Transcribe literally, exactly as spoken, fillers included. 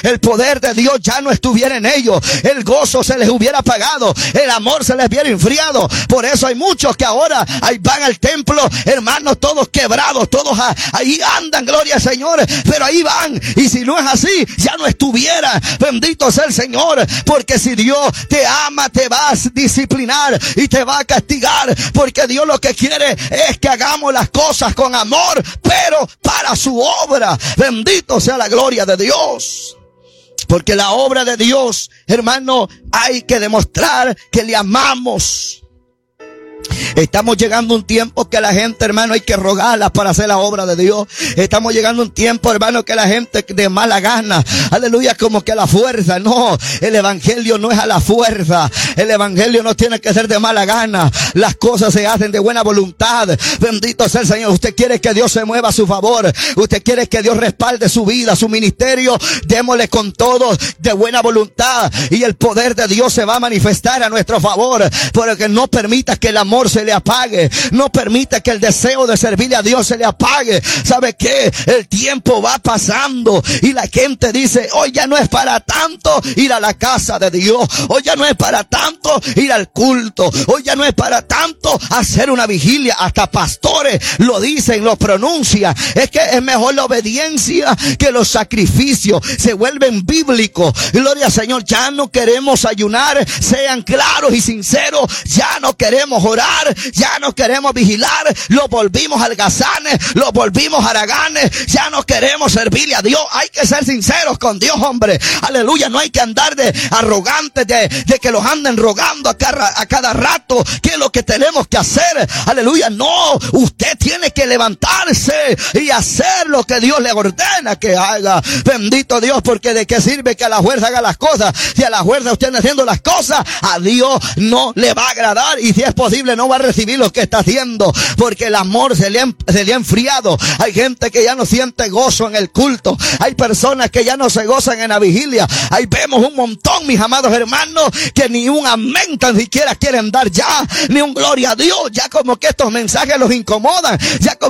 el poder de Dios ya no estuviera en ellos, el gozo se les hubiera apagado, el amor se les hubiera enfriado. Por eso hay muchos que ahora ahí van al templo, hermanos, todos quebrados, todos a, ahí andan, gloria al Señor, pero ahí van. Y si no es así, ya no estuviera. Bendito sea el Señor, porque si Dios te ama, te va a disciplinar y te va a castigar, porque Dios lo que quiere es que hagamos las cosas con amor, pero para su obra. Bendito sea la gloria de Dios. Porque la obra de Dios, hermano, hay que demostrar que le amamos. Estamos llegando a un tiempo que la gente, hermano, hay que rogarla para hacer la obra de Dios. Estamos llegando a un tiempo, hermano, que la gente de mala gana, aleluya, como que a la fuerza. No, el evangelio no es a la fuerza. El evangelio no tiene que ser de mala gana. Las cosas se hacen de buena voluntad. Bendito sea el Señor. Usted quiere que Dios se mueva a su favor. Usted quiere que Dios respalde su vida, su ministerio. Démosle con todo de buena voluntad y el poder de Dios se va a manifestar a nuestro favor. Porque no permita que el amor se le apague, no permita que el deseo de servirle a Dios se le apague. ¿Sabe qué? El tiempo va pasando y la gente dice, hoy ya no es para tanto ir a la casa de Dios, hoy ya no es para tanto ir al culto, hoy ya no es para tanto hacer una vigilia. Hasta pastores lo dicen, lo pronuncian. Es que es mejor la obediencia que los sacrificios, se vuelven bíblicos. Gloria al Señor. Ya no queremos ayunar, sean claros y sinceros, ya no queremos orar, ya no queremos vigilar, lo volvimos algazanes, lo volvimos haraganes, ya no queremos servirle a Dios. Hay que ser sinceros con Dios, hombre, aleluya. No hay que andar de arrogantes, de, de que los anden rogando a cada, a cada rato qué es lo que tenemos que hacer, aleluya. No, usted tiene que levantarse y hacer lo que Dios le ordena que haga. Bendito Dios, porque de qué sirve que a la fuerza haga las cosas, si a la fuerza usted anda haciendo las cosas, a Dios no le va a agradar, y si es posible no va a recibir lo que está haciendo, porque el amor se le, ha, se le ha enfriado. Hay gente que ya no siente gozo en el culto, hay personas que ya no se gozan en la vigilia. Ahí vemos un montón, mis amados hermanos, que ni un amén tan siquiera quieren dar ya, ni un gloria a Dios. Ya como que estos mensajes los incomodan, ya como